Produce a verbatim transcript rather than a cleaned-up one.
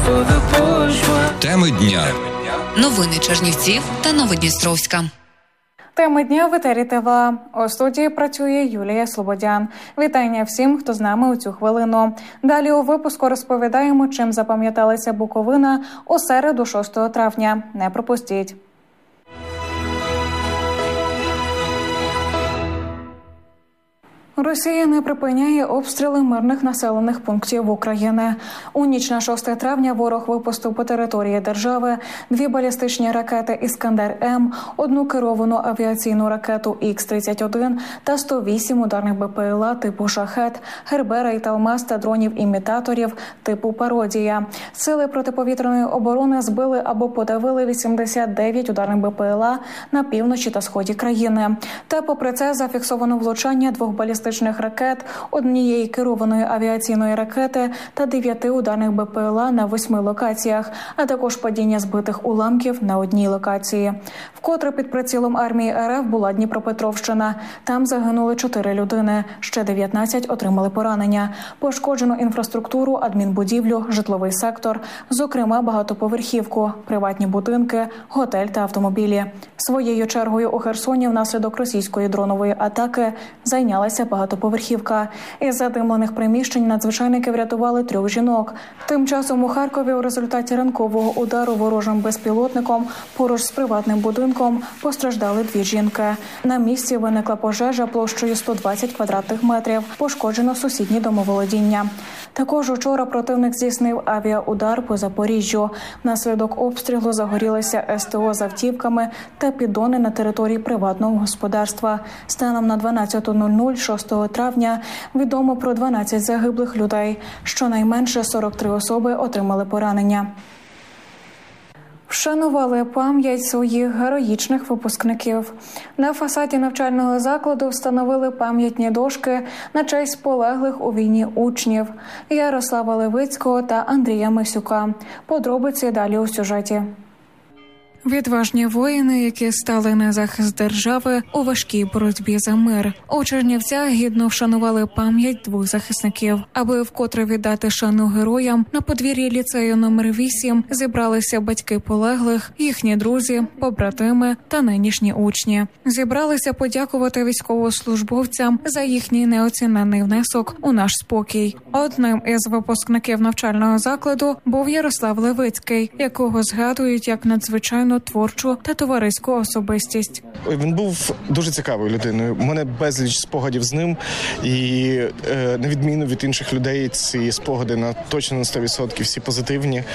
Теми дня. Новини Чернівців та Новодністровська. Теми дня в етері ТВА. У студії працює Юлія Слободян. Вітання всім, хто з нами у цю хвилину. Далі у випуску розповідаємо, чим запам'яталася Буковина у середу шостого травня. Не пропустіть. Росія не припиняє обстріли мирних населених пунктів України. У ніч на шосте травня ворог випустив по території держави дві балістичні ракети «Іскандер-М», одну керовану авіаційну ракету Ікс тридцять один та сто вісім ударних БПЛА типу «Шахет», «Гербера» та «Алмаз» та дронів-імітаторів типу «Пародія». Сили протиповітряної оборони збили або подавили вісімдесят дев'ять ударних БПЛА на півночі та сході країни. Та попри це зафіксовано влучання двох балістичних ракет, однієї керованої авіаційної ракети та дев'яти ударних БПЛА на восьми локаціях, а також падіння збитих уламків на одній локації. Вкотре під прицілом армії РФ була Дніпропетровщина. Там загинули чотири людини, ще дев'ятнадцять отримали поранення. Пошкоджено інфраструктуру, адмінбудівлю, житловий сектор, зокрема багатоповерхівку, приватні будинки, готель та автомобілі. Своєю чергою у Херсоні внаслідок російської дронової атаки зайнялася багатоповерхівка. Із задимлених приміщень надзвичайники врятували трьох жінок. Тим часом у Харкові у результаті ранкового удару ворожим безпілотником поруч з приватним будинком постраждали дві жінки. На місці виникла пожежа площею сто двадцять квадратних метрів. Пошкоджено сусідні домоволодіння. Також учора противник здійснив авіаудар по Запоріжжю. Внаслідок обстрілу загорілися СТО з автівками та піддони на території приватного господарства. Станом на дванадцята нуль нуль шостого травня відомо про дванадцять загиблих людей. Щонайменше сорок три особи отримали поранення. Вшанували пам'ять своїх героїчних випускників. На фасаді навчального закладу встановили пам'ятні дошки на честь полеглих у війні учнів Ярослава Левицького та Андрія Мисюка. Подробиці далі у сюжеті. Відважні воїни, які стали на захист держави у важкій боротьбі за мир. У Чернівцях гідно вшанували пам'ять двох захисників. Аби вкотре віддати шану героям, на подвір'ї ліцею номер вісім зібралися батьки полеглих, їхні друзі, побратими та нинішні учні. Зібралися подякувати військовослужбовцям за їхній неоцінений внесок у наш спокій. Одним із випускників навчального закладу був Ярослав Левицький, якого згадують як надзвичайно творчу та товариську особистість. Він був дуже цікавою людиною. У мене безліч спогадів з ним. І е, на відміну від інших людей, ці спогади на точно на сто відсотків всі позитивні.